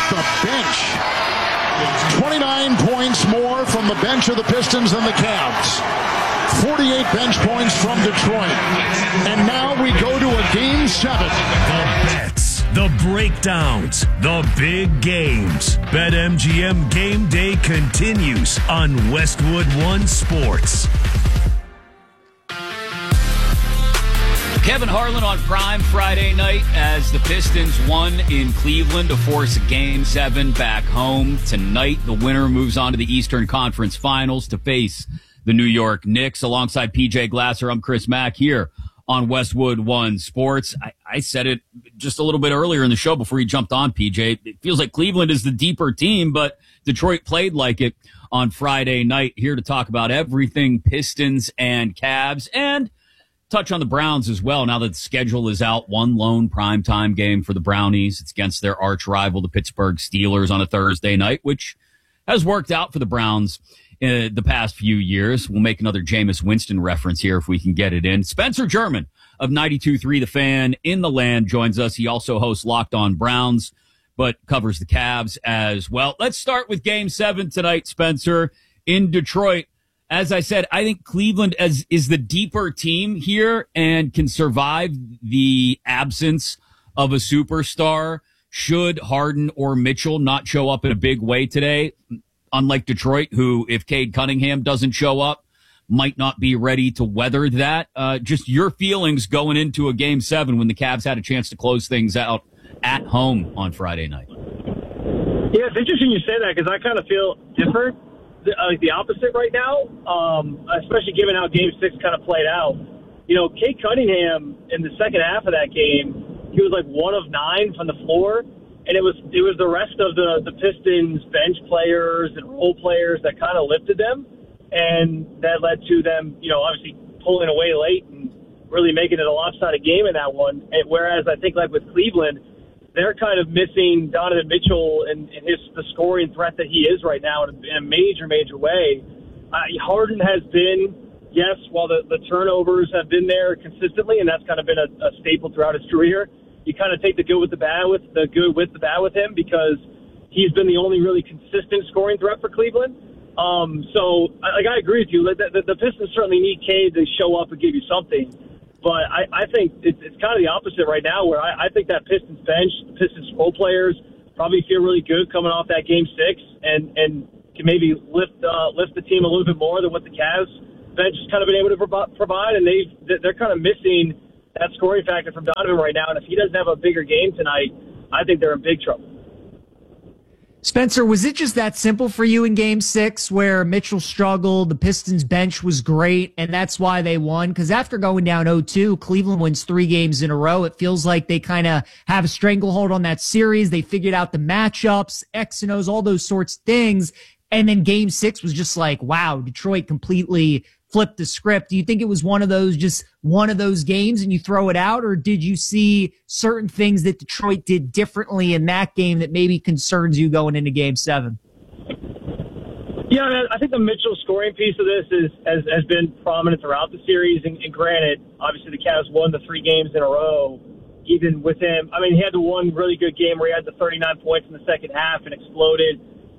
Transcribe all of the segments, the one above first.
the bench. 29 points more from the bench of the Pistons than the Cavs. 48 bench points from Detroit. And now we go to a Game 7. The bets, the breakdowns, the big games. BetMGM Game Day continues on Westwood One Sports. Kevin Harlan on Prime Friday night as the Pistons won in Cleveland to force a Game 7 back home. Tonight, the winner moves on to the Eastern Conference Finals to face the New York Knicks. Alongside PJ Glasser, I'm Chris Mack here on Westwood One Sports. I said it just a little bit earlier in the show before you jumped on, PJ. It feels like Cleveland is the deeper team, but Detroit played like it on Friday night. Here to talk about everything Pistons and Cavs, and touch on the Browns as well. Now that the schedule is out, one lone primetime game for the Brownies. It's against their arch rival, the Pittsburgh Steelers, on a Thursday night, which has worked out for the Browns in the past few years. We'll make another Jameis Winston reference here if we can get it in. Spencer German of 92.3 The Fan in the land joins us. He also hosts Locked On Browns, but covers the Cavs as well. Let's start with Game 7 tonight, Spencer, in Detroit. As I said, I think Cleveland is the deeper team here and can survive the absence of a superstar should Harden or Mitchell not show up in a big way today. Unlike Detroit, who, if Cade Cunningham doesn't show up, might not be ready to weather that. Just your feelings going into a Game 7 when the Cavs had a chance to close things out at home on Friday night. Yeah, it's interesting you say that because I kind of feel different. The opposite right now, especially given how Game 6 kind of played out. You know, Cade Cunningham in the second half of that game, he was like 1 of 9 from the floor, and it was the rest of the Pistons bench players and role players that kind of lifted them, and that led to them, you know, obviously pulling away late and really making it a lopsided game in that one. And whereas I think like with Cleveland, they're kind of missing Donovan Mitchell and the scoring threat that he is right now in a major, major way. Harden has been, yes, while the turnovers have been there consistently, and that's kind of been a staple throughout his career, you kind of take the good with the bad with him because he's been the only really consistent scoring threat for Cleveland. So I agree with you. The Pistons certainly need Cade to show up and give you something. But I think it's kind of the opposite right now, where I think that Pistons bench, Pistons role players probably feel really good coming off that Game 6 and can maybe lift the team a little bit more than what the Cavs bench has kind of been able to provide. And they're kind of missing that scoring factor from Donovan right now. And if he doesn't have a bigger game tonight, I think they're in big trouble. Spencer, was it just that simple for you in Game 6 where Mitchell struggled, the Pistons bench was great, and that's why they won? Because after going down 0-2, Cleveland wins 3 games in a row. It feels like they kind of have a stranglehold on that series. They figured out the matchups, X and O's, all those sorts of things. And then Game 6 was just like, wow, Detroit completely flipped the script. Do you think it was one of those games and you throw it out, or did you see certain things that Detroit did differently in that game that maybe concerns you going into Game 7? Yeah, I think the Mitchell scoring piece of this has been prominent throughout the series. And granted, obviously the Cavs won the 3 games in a row, even with him. I mean, he had the one really good game where he had the 39 points in the second half and exploded,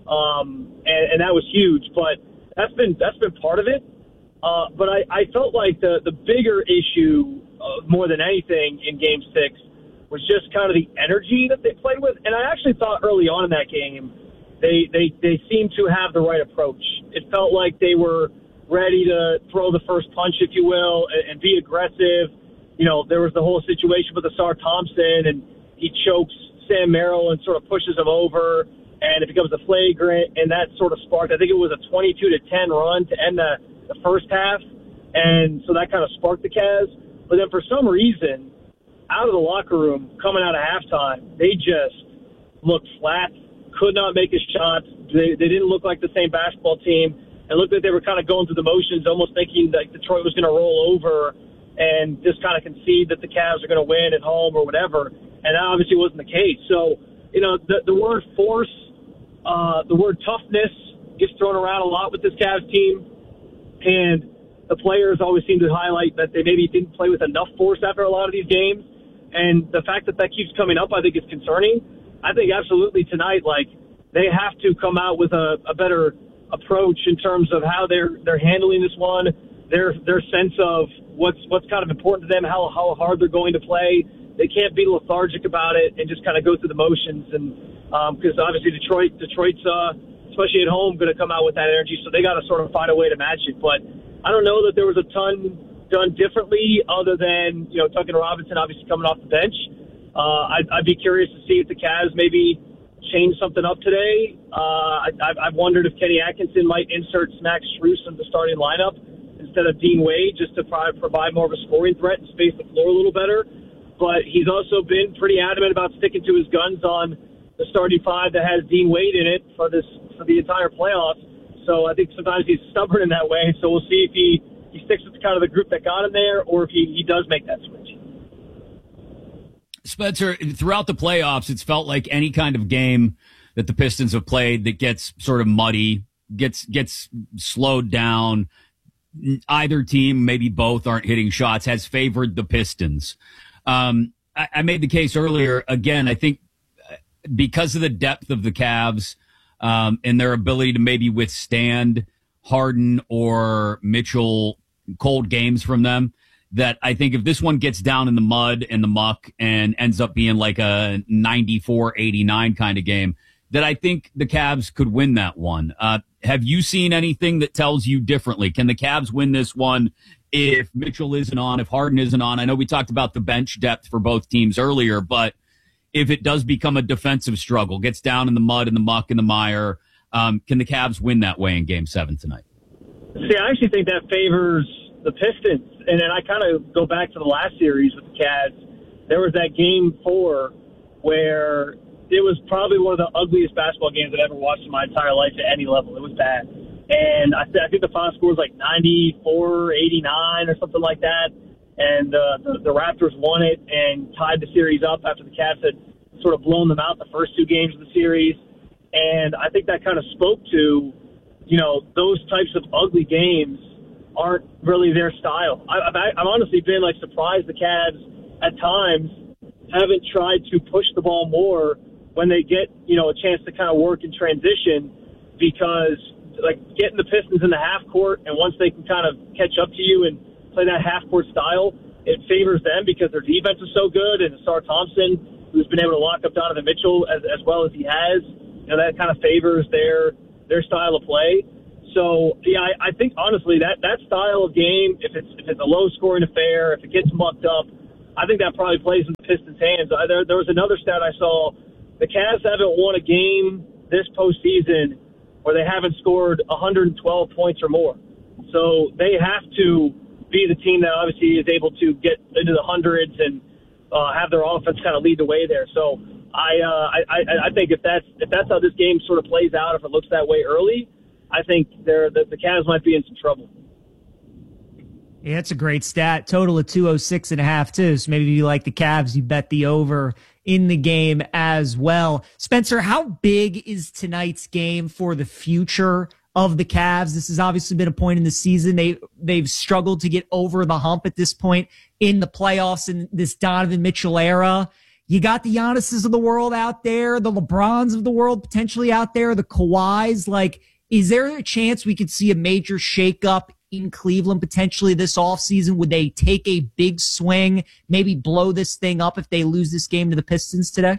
and that was huge. But that's been part of it. But I felt like the bigger issue, more than anything, in Game 6 was just kind of the energy that they played with. And I actually thought early on in that game, they seemed to have the right approach. It felt like they were ready to throw the first punch, if you will, and be aggressive. You know, there was the whole situation with Ausar Thompson, and he chokes Sam Merrill and sort of pushes him over, and it becomes a flagrant, and that sort of sparked, I think it was a 22-10 run to end the first half, and so that kind of sparked the Cavs. But then for some reason, out of the locker room, coming out of halftime, they just looked flat, could not make a shot. They didn't look like the same basketball team. It looked like they were kind of going through the motions, almost thinking that Detroit was going to roll over and just kind of concede that the Cavs are going to win at home or whatever. And that obviously wasn't the case. So, you know, the word force, the word toughness gets thrown around a lot with this Cavs team. And the players always seem to highlight that they maybe didn't play with enough force after a lot of these games. And the fact that keeps coming up, I think, is concerning. I think absolutely tonight, like, they have to come out with a better approach in terms of how they're handling this one, their sense of what's kind of important to them, how hard they're going to play. They can't be lethargic about it and just kind of go through the motions. And because obviously Detroit's especially at home, going to come out with that energy, so they got to sort of find a way to match it. But I don't know that there was a ton done differently other than, Duncan Robinson obviously coming off the bench. I'd be curious to see if the Cavs maybe change something up today. I've wondered if Kenny Atkinson might insert Max Strus in the starting lineup instead of Dean Wade, just to provide more of a scoring threat and space the floor a little better. But he's also been pretty adamant about sticking to his guns on the starting five that has Dean Wade in it for the entire playoffs. So I think sometimes he's stubborn in that way. So we'll see if he sticks with kind of the group that got him there, or if he does make that switch. Spencer, throughout the playoffs, it's felt like any kind of game that the Pistons have played that gets sort of muddy, gets slowed down. Either team, maybe both, aren't hitting shots, has favored the Pistons. I made the case earlier. Again, I think because of the depth of the Cavs and their ability to maybe withstand Harden or Mitchell cold games from them, that I think if this one gets down in the mud and the muck and ends up being like a 94-89 kind of game, that I think the Cavs could win that one. Have you seen anything that tells you differently? Can the Cavs win this one if Mitchell isn't on, if Harden isn't on? I know we talked about the bench depth for both teams earlier, but if it does become a defensive struggle, gets down in the mud and the muck and the mire, can the Cavs win that way in Game 7 tonight? See, I actually think that favors the Pistons. And then I kind of go back to the last series with the Cavs. There was that Game 4 where it was probably one of the ugliest basketball games I've ever watched in my entire life at any level. It was bad. And I think the final score was like 94-89 or something like that. And the Raptors won it and tied the series up after the Cavs had sort of blown them out the first two games of the series. And I think that kind of spoke to, those types of ugly games aren't really their style. I've honestly been surprised the Cavs at times haven't tried to push the ball more when they get, a chance to kind of work in transition, because getting the Pistons in the half court, and once they can kind of catch up to you and play that half court style, it favors them because their defense is so good, and Asar Thompson, who's been able to lock up Donovan Mitchell as well as he has, that kind of favors their style of play. So, yeah, I think, honestly, that style of game, if it's a low-scoring affair, if it gets mucked up, I think that probably plays in the Pistons' hands. There was another stat I saw. The Cavs haven't won a game this postseason where they haven't scored 112 points or more. So they have to be the team that obviously is able to get into the hundreds and have their offense kind of lead the way there. So I think if that's how this game sort of plays out, if it looks that way early, I think the Cavs might be in some trouble. Yeah, that's a great stat. Total of 206.5 too. So maybe if you like the Cavs, you bet the over in the game as well. Spencer, how big is tonight's game for the future of the Cavs? This has obviously been a point in the season. They've struggled to get over the hump at this point in the playoffs in this Donovan Mitchell era. You got the Giannis's of the world out there, the LeBrons of the world potentially out there, the Kawhis. Is there a chance we could see a major shakeup in Cleveland potentially this offseason? Would they take a big swing, maybe blow this thing up if they lose this game to the Pistons today?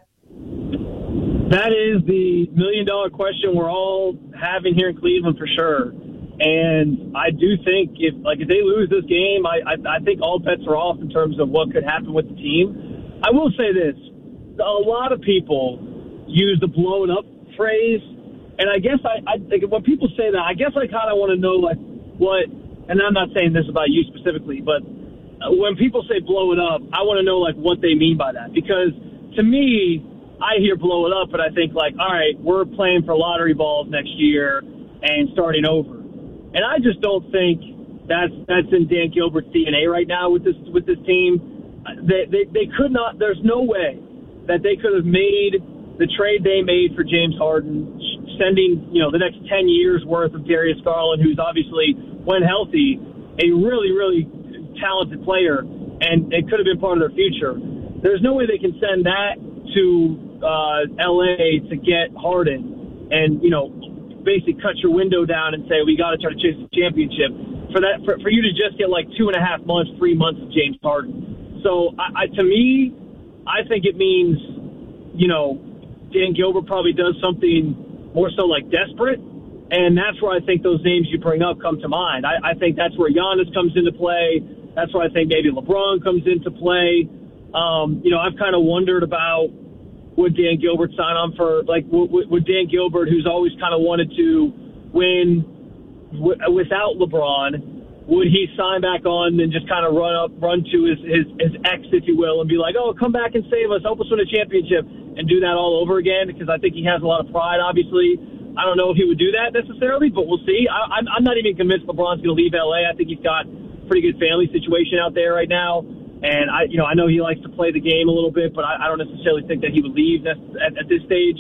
That is the million-dollar question we're all having here in Cleveland for sure. And I do think if they lose this game, I think all bets are off in terms of what could happen with the team. I will say this. A lot of people use the blow it up phrase. And I guess I think when people say that, I guess I kind of want to know what, and I'm not saying this about you specifically, but when people say blow it up, I want to know what they mean by that. Because to me, I hear blow it up, but I think all right, we're playing for lottery balls next year and starting over. And I just don't think that's in Dan Gilbert's DNA right now with this team. They could not. There's no way that they could have made the trade they made for James Harden, sending the next 10 years worth of Darius Garland, who's obviously, when healthy, a really, really talented player, and it could have been part of their future. There's no way they can send that to L.A. to get Harden and, basically cut your window down and say, we got to try to chase the championship. For you to just get like 2.5 months, 3 months of James Harden. So to me, I think it means, Dan Gilbert probably does something more so like desperate. And that's where I think those names you bring up come to mind. I think that's where Giannis comes into play. That's where I think maybe LeBron comes into play. I've kind of wondered about, would Dan Gilbert sign on for, would Dan Gilbert, who's always kind of wanted to win without LeBron, would he sign back on and just kind of run to his ex, if you will, and be like, oh, come back and save us, help us win a championship, and do that all over again? Because I think he has a lot of pride, obviously. I don't know if he would do that necessarily, but we'll see. I'm not even convinced LeBron's going to leave L.A. I think he's got a pretty good family situation out there right now. And I know he likes to play the game a little bit, but I don't necessarily think that he would leave at this stage.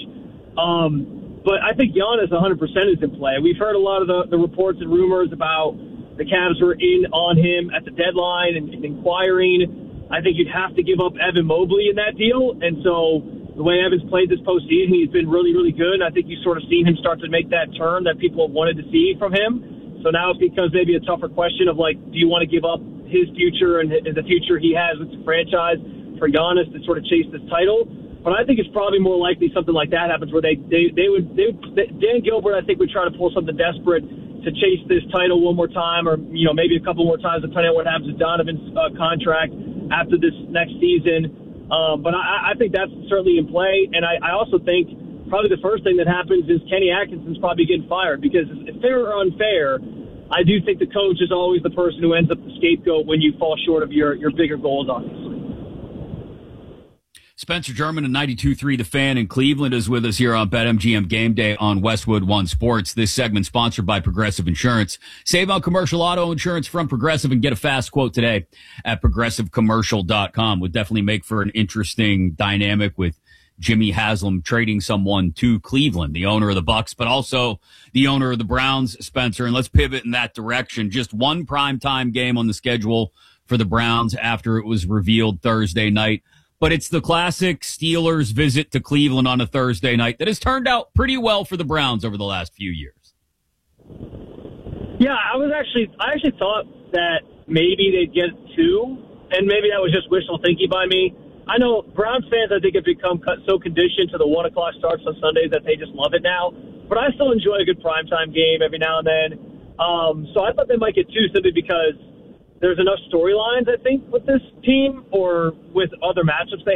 But I think Giannis 100% is in play. We've heard a lot of the reports and rumors about the Cavs were in on him at the deadline and inquiring. I think you'd have to give up Evan Mobley in that deal. And so the way Evan's played this postseason, he's been really, really good. I think you've sort of seen him start to make that turn that people have wanted to see from him. So now it becomes maybe a tougher question of, do you want to give up his future and the future he has with the franchise for Giannis to sort of chase this title? But I think it's probably more likely something like that happens where Dan Gilbert, I think, would try to pull something desperate to chase this title one more time, or maybe a couple more times depending on what happens with Donovan's contract after this next season. But I think that's certainly in play, and I also think probably the first thing that happens is Kenny Atkinson's probably getting fired, because if fair or unfair, I do think the coach is always the person who ends up the scapegoat when you fall short of your bigger goals, obviously. Spencer German of 92.3 The Fan in Cleveland is with us here on BetMGM Game Day on Westwood One Sports. This segment sponsored by Progressive Insurance. Save on commercial auto insurance from Progressive and get a fast quote today at progressivecommercial.com. Would definitely make for an interesting dynamic with Jimmy Haslam trading someone to Cleveland, the owner of the Bucks, but also the owner of the Browns, Spencer. And let's pivot in that direction. Just one primetime game on the schedule for the Browns after it was revealed Thursday night. But it's the classic Steelers visit to Cleveland on a Thursday night that has turned out pretty well for the Browns over the last few years. Yeah, I actually thought that maybe they'd get two, and maybe that was just wishful thinking by me. I know Browns fans, I think, have become so conditioned to the 1 o'clock starts on Sundays that they just love it now. But I still enjoy a good primetime game every now and then. So I thought they might get two simply because there's enough storylines, I think, with this team or with other matchups they